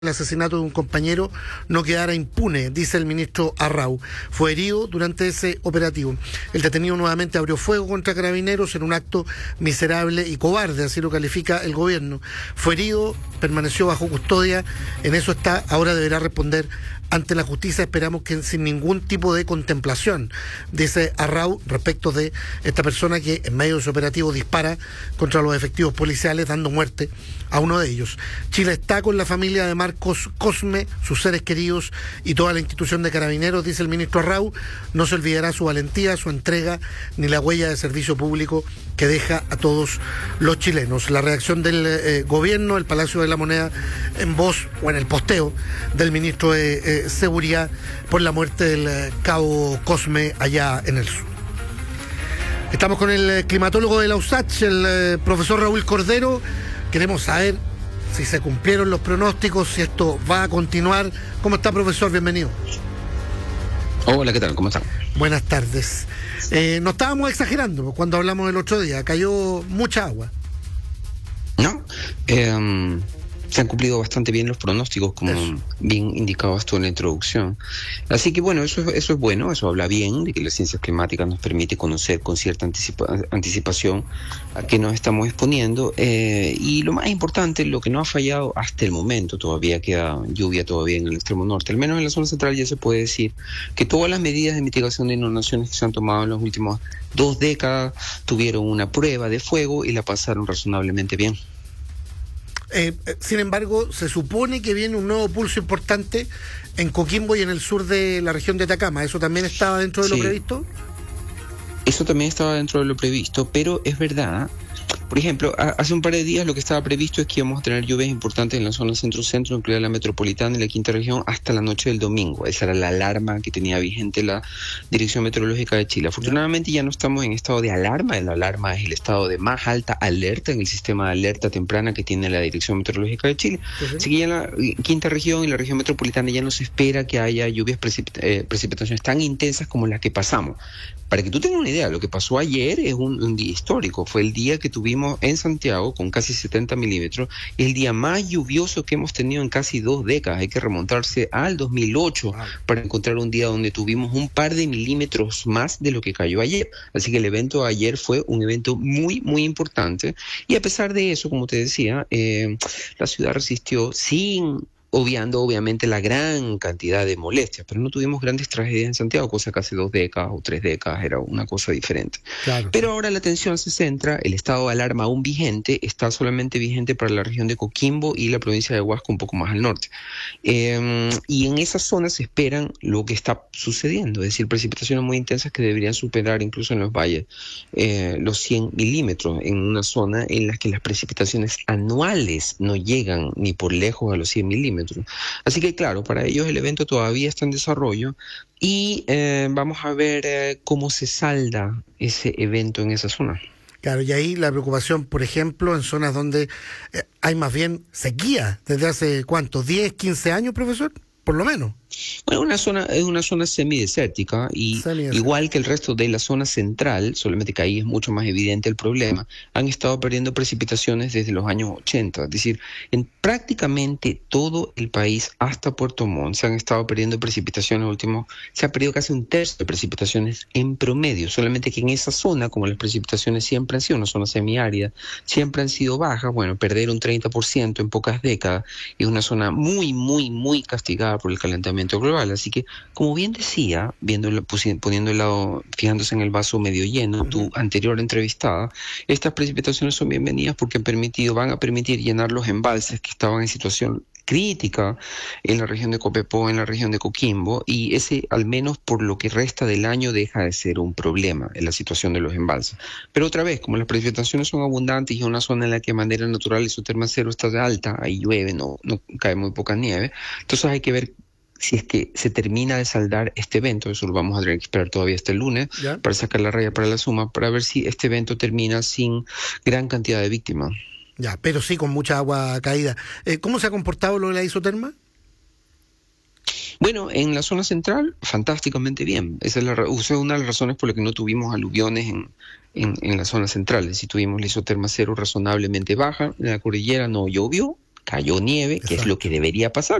el asesinato de un compañero no quedara impune, dice el ministro Arrau. Fue herido durante ese operativo. El detenido nuevamente abrió fuego contra carabineros en un acto miserable y cobarde, así lo califica el gobierno. Fue herido, permaneció bajo custodia, en eso está, ahora deberá responder ante la justicia, esperamos que sin ningún tipo de contemplación, dice Arrau, respecto de esta persona que en medio de su operativo dispara contra los efectivos policiales, dando muerte a uno de ellos. Chile está con la familia de Marcos Cosme, sus seres queridos y toda la institución de carabineros, dice el ministro Arrau. No se olvidará su valentía, su entrega, ni la huella de servicio público que deja a todos los chilenos. La reacción del gobierno, el Palacio de la Moneda, en voz o en el posteo del ministro de Seguridad por la muerte del cabo Cosme allá en el sur. Estamos con el climatólogo de la USACH, el profesor Raúl Cordero. Queremos saber si se cumplieron los pronósticos, si esto va a continuar. ¿Cómo está, profesor? Bienvenido. Hola, ¿qué tal? ¿Cómo están? Buenas tardes. No estábamos exagerando cuando hablamos el otro día. Cayó mucha agua. No, se han cumplido bastante bien los pronósticos, como bien indicabas tú en la introducción. Así que bueno, eso es bueno, eso habla bien de que las ciencias climáticas nos permite conocer con cierta anticipación a qué nos estamos exponiendo. Y lo más importante, lo que no ha fallado hasta el momento, todavía queda lluvia todavía en el extremo norte, al menos en la zona central ya se puede decir que todas las medidas de mitigación de inundaciones que se han tomado en las últimas 2 décadas tuvieron una prueba de fuego y la pasaron razonablemente bien. Sin embargo, se supone que viene un nuevo pulso importante en Coquimbo y en el sur de la región de Atacama. ¿Eso también estaba dentro de lo previsto? Eso también estaba dentro de lo previsto, pero es verdad. Por ejemplo, hace un par de días lo que estaba previsto es que íbamos a tener lluvias importantes en la zona centro-centro, incluida la metropolitana y la quinta región, hasta la noche del domingo. Esa era la alarma que tenía vigente la Dirección Meteorológica de Chile. Afortunadamente ya no estamos en estado de alarma. La alarma es el estado de más alta alerta en el sistema de alerta temprana que tiene la Dirección Meteorológica de Chile. Así que ya en la quinta región y la región metropolitana ya no se espera que haya lluvias, precipitaciones tan intensas como las que pasamos. Para que tú tengas una idea, lo que pasó ayer es un día histórico. Fue el día que tuvimos en Santiago con casi 70 milímetros, el día más lluvioso que hemos tenido en casi 2 décadas. Hay que remontarse al 2008 para encontrar un día donde tuvimos un par de milímetros más de lo que cayó ayer. Así que el evento de ayer fue un evento muy, muy importante. Y a pesar de eso, como te decía, la ciudad resistió obviando obviamente la gran cantidad de molestias, pero no tuvimos grandes tragedias en Santiago, cosa que hace 2 décadas o 3 décadas era una cosa diferente. Claro. Pero ahora la atención se centra, el estado de alarma aún vigente, está solamente vigente para la región de Coquimbo y la provincia de Huasco un poco más al norte. Y en esas zonas se esperan lo que está sucediendo, es decir, precipitaciones muy intensas que deberían superar incluso en los valles los 100 milímetros, en una zona en la que las precipitaciones anuales no llegan ni por lejos a los 100 milímetros. Así que claro, para ellos el evento todavía está en desarrollo y vamos a ver cómo se salda ese evento en esa zona. Claro, y ahí la preocupación, por ejemplo, en zonas donde hay más bien sequía desde hace, ¿cuánto? ¿10, 15 años, profesor? Por lo menos. Bueno, es una zona semidesértica y igual que el resto de la zona central, solamente que ahí es mucho más evidente el problema, han estado perdiendo precipitaciones desde los años 80, es decir, en prácticamente todo el país hasta Puerto Montt se han estado perdiendo precipitaciones se ha perdido casi un tercio de precipitaciones en promedio, solamente que en esa zona, como las precipitaciones siempre han sido una zona semiárida, siempre han sido bajas, bueno, perder un 30% en pocas décadas es una zona muy, muy, muy castigada por el calentamiento global. Así que, como bien decía, poniendo el lado, fijándose en el vaso medio lleno, tu anterior entrevistada, estas precipitaciones son bienvenidas porque van a permitir llenar los embalses que estaban en situación crítica en la región de Copiapó, en la región de Coquimbo, y ese, al menos por lo que resta del año, deja de ser un problema en la situación de los embalses. Pero otra vez, como las precipitaciones son abundantes y es una zona en la que de manera natural el isoterma cero está alta, ahí llueve, no cae muy poca nieve, entonces hay que ver si es que se termina de saldar este evento. Eso lo vamos a tener que esperar todavía hasta el lunes para sacar la raya para la suma, para ver si este evento termina sin gran cantidad de víctimas. Ya, pero sí con mucha agua caída. ¿Cómo se ha comportado lo de la isoterma? Bueno, en la zona central, fantásticamente bien. Esa es una de las razones por las que no tuvimos aluviones en la zona central. Es decir, tuvimos la isoterma cero razonablemente baja. En la cordillera no llovió cayó nieve, que es lo que debería pasar.